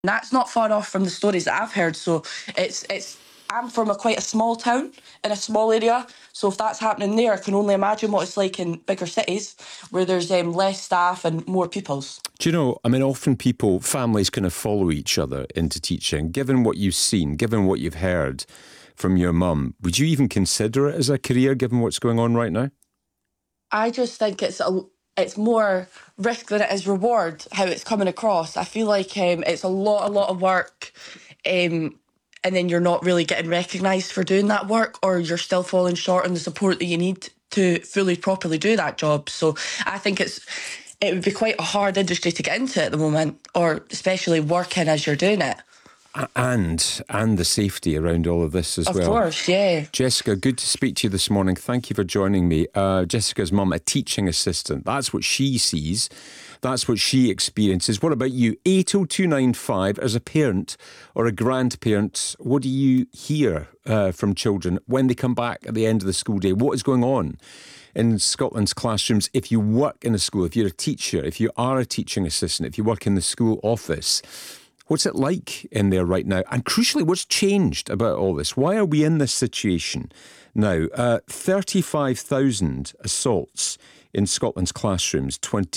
That's not far off from the stories that I've heard. So I'm from quite a small town in a small area. So if that's happening there, I can only imagine what it's like in bigger cities where there's less staff and more pupils. Do you know, often families kind of follow each other into teaching. Given what you've seen, given what you've heard from your mum, would you even consider it as a career given what's going on right now? I just think it's more risk than it is reward, how it's coming across. I feel like it's a lot of work, and then you're not really getting recognised for doing that work, or you're still falling short on the support that you need to fully, properly do that job. So I think it would be quite a hard industry to get into at the moment, or especially working as you're doing it. And the safety around all of this as well. Of course, yeah. Jessica, good to speak to you this morning. Thank you for joining me. Jessica's mum, a teaching assistant. That's what she sees. That's what she experiences. What about you? 80295, as a parent or a grandparent, what do you hear from children when they come back at the end of the school day? What is going on in Scotland's classrooms? If you work in a school, if you're a teacher, if you are a teaching assistant, if you work in the school office, what's it like in there right now? And crucially, what's changed about all this? Why are we in this situation now? 35,000 assaults in Scotland's classrooms,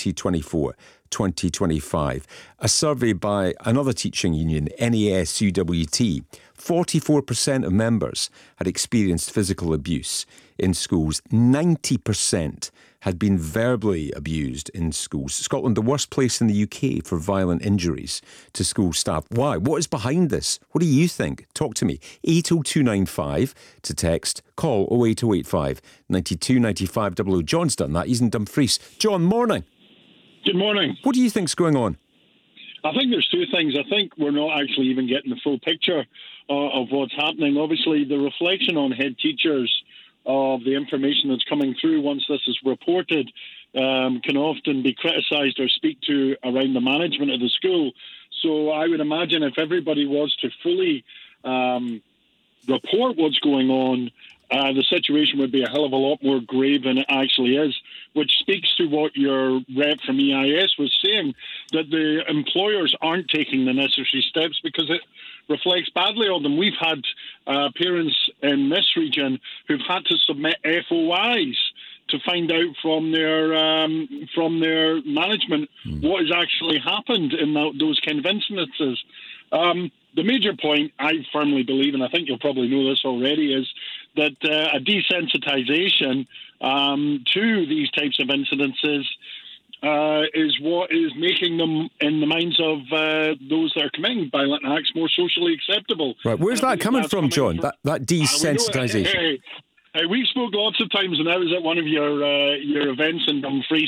2024-2025. A survey by another teaching union, NASUWT, 44% of members had experienced physical abuse in schools. 90% had been verbally abused in schools. Scotland, the worst place in the UK for violent injuries to school staff. Why? What is behind this? What do you think? Talk to me. 80295 to text. Call 08085 92 95 00. John's done that. He's in Dumfries. John, morning. Good morning. What do you think's going on? I think there's two things. I think we're not actually even getting the full picture of what's happening. Obviously, the reflection on head teachers of the information that's coming through once this is reported can often be criticised or speak to around the management of the school. So I would imagine if everybody was to fully report what's going on, the situation would be a hell of a lot more grave than it actually is, which speaks to what your rep from EIS was saying, that the employers aren't taking the necessary steps because it reflects badly on them. We've had parents in this region who've had to submit FOIs to find out from their management what has actually happened in those kind of incidences. The major point, I firmly believe, and I think you'll probably know this already, is that a desensitization to these types of incidences is what is making them, in the minds of those that are committing violent acts, more socially acceptable. Right, where's that coming from, John? That desensitization? We spoke lots of times, and I was at one of your events in Dumfries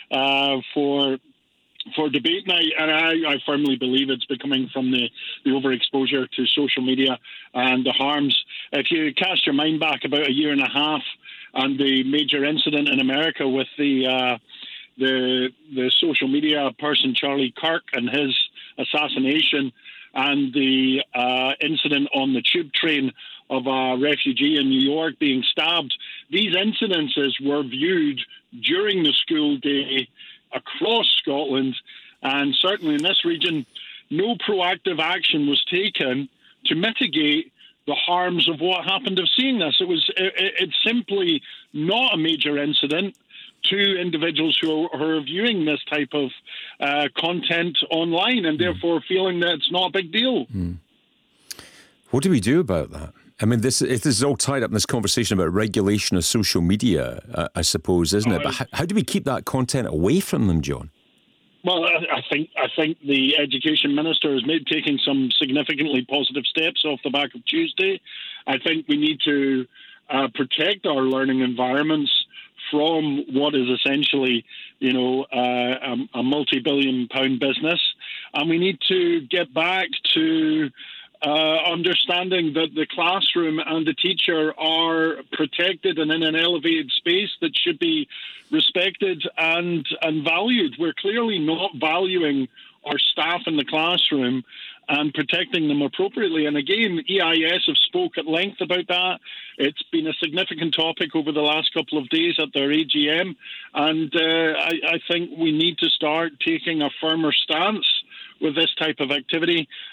for debate night, and I firmly believe it's becoming from the overexposure to social media and the harms. If you cast your mind back about a year and a half and the major incident in America with the social media person Charlie Kirk and his assassination, and the incident on the tube train of a refugee in New York being stabbed, these incidences were viewed during the school day across Scotland, and certainly in this region, no proactive action was taken to mitigate the harms of what happened of seeing this. It's simply not a major incident to individuals who are viewing this type of content online and therefore feeling that it's not a big deal. What do we do about that? I mean, this is all tied up in this conversation about regulation of social media, I suppose, isn't it? But how do we keep that content away from them, John? Well, I think the Education Minister is taking some significantly positive steps off the back of Tuesday. I think we need to protect our learning environments from what is essentially, a multi-billion-pound business, and we need to get back to understanding that the classroom and the teacher are protected and in an elevated space that should be respected and valued. We're clearly not valuing our staff in the classroom and protecting them appropriately. And again, EIS have spoke at length about that. It's been a significant topic over the last couple of days at their AGM. And I think we need to start taking a firmer stance with this type of activity.